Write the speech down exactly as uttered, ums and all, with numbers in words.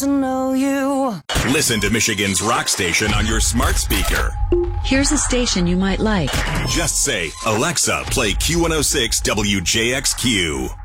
to know you. Listen to Michigan's rock station on your smart speaker. Here's a station you might like. Just say, Alexa, play Q one oh six W J X Q.